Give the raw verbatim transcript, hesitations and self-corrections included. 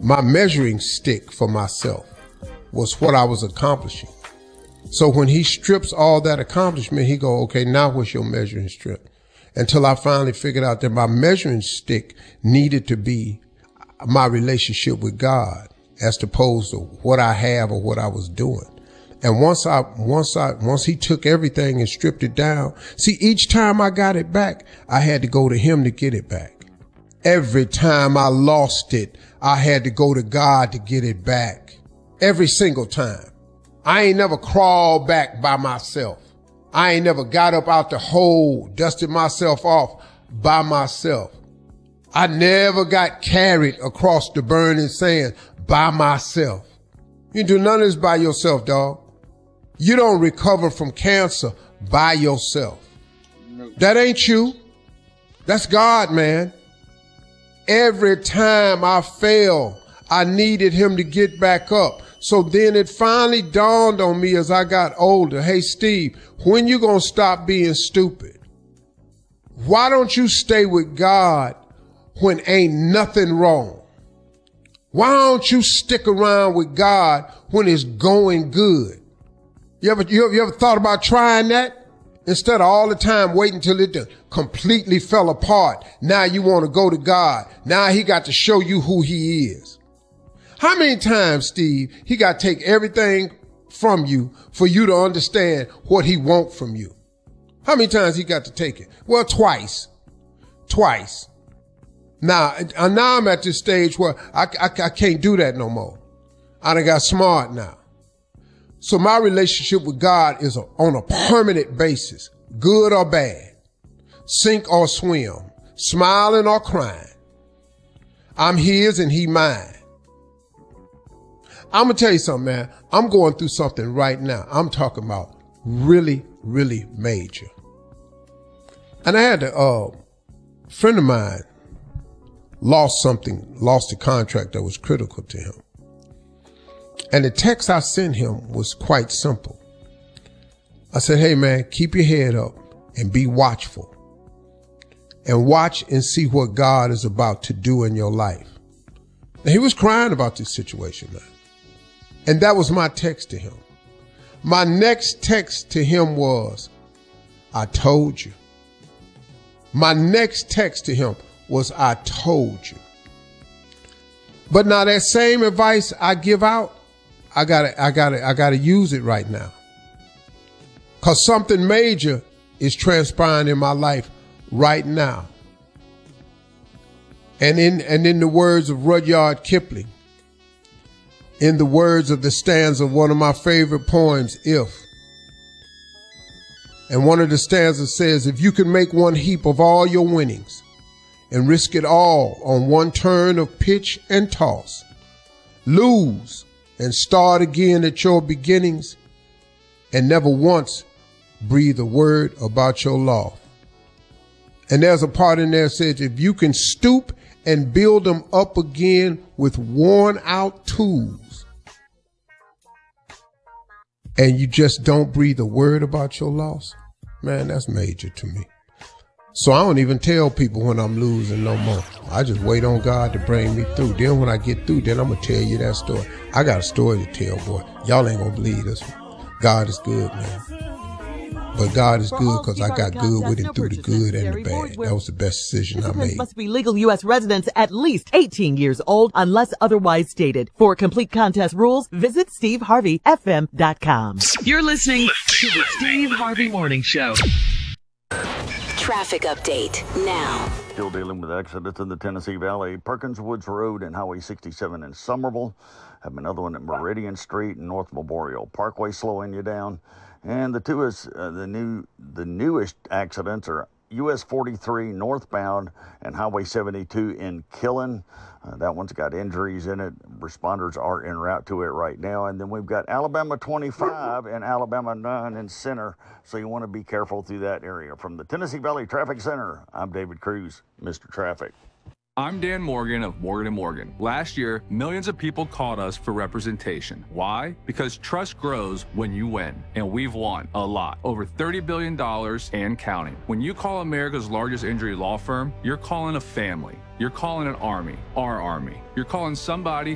my measuring stick for myself was what I was accomplishing. So when he strips all that accomplishment, he go, okay, now what's your measuring stick? Until I finally figured out that my measuring stick needed to be my relationship with God as opposed to what I have or what I was doing. And once I, once I, once he took everything and stripped it down, see, each time I got it back, I had to go to him to get it back. Every time I lost it, I had to go to God to get it back. Every single time. I ain't never crawled back by myself. I ain't never got up out the hole, dusted myself off by myself. I never got carried across the burning sand by myself. You do none of this by yourself, dog. You don't recover from cancer by yourself. No. That ain't you. That's God, man. Every time I fell, I needed him to get back up. So then it finally dawned on me as I got older, hey, Steve, when you gonna stop being stupid? Why don't you stay with God when ain't nothing wrong? Why don't you stick around with God when it's going good? You ever, you ever, you ever thought about trying that? Instead of all the time waiting till it completely fell apart. Now you want to go to God. Now he got to show you who he is. How many times, Steve, he got to take everything from you for you to understand what he wants from you? How many times he got to take it? Well, twice. Twice. Now, now I'm at this stage where I, I, I can't do that no more. I done got smart now. So my relationship with God is a, on a permanent basis, good or bad, sink or swim, smiling or crying. I'm his and he mine. I'm going to tell you something, man. I'm going through something right now. I'm talking about really, really major. And I had a uh, friend of mine lost something, lost a contract that was critical to him. And the text I sent him was quite simple. I said, hey, man, keep your head up and be watchful. And watch and see what God is about to do in your life. And he was crying about this situation, man. And that was my text to him. My next text to him was, I told you. My next text to him was, I told you. But now that same advice I give out, I gotta, I gotta, I gotta use it right now. Cause something major is transpiring in my life right now. And in, and in the words of Rudyard Kipling, in the words of the stanza of one of my favorite poems, If. And one of the stanzas says, if you can make one heap of all your winnings and risk it all on one turn of pitch and toss, lose and start again at your beginnings, and never once breathe a word about your loss. And there's a part in there that says, if you can stoop and build them up again with worn out tools, and you just don't breathe a word about your loss, man, that's major to me. So I don't even tell people when I'm losing no more. I just wait on God to bring me through. Then when I get through, then I'm going to tell you that story. I got a story to tell, boy. Y'all ain't going to believe this one. God is good, man. But God is good because I got good with him through the good and the bad. That was the best decision I made. Must be legal U S residents at least eighteen years old unless otherwise stated. For complete contest rules, visit steve harvey f m dot com. You're listening to the Steve Harvey Morning Show. Traffic update now. Still dealing with accidents in the Tennessee Valley. Perkins Woods Road and Highway sixty-seven in Somerville. Have another one at Meridian Street and North Memorial Parkway slowing you down. And the two is uh, the new the newest accidents are U S forty-three northbound and Highway seventy-two in Killen. Uh, that one's got injuries in it. Responders are en route to it right now. And then we've got Alabama twenty-five and Alabama nine in Center. So you want to be careful through that area. From the Tennessee Valley Traffic Center, I'm David Cruz, Mister Traffic. I'm Dan Morgan of Morgan and Morgan. Last year, millions of people called us for representation. Why? Because trust grows when you win, and we've won a lot. Over thirty billion dollars and counting. When you call America's largest injury law firm, you're calling a family. You're calling an army, our army. You're calling somebody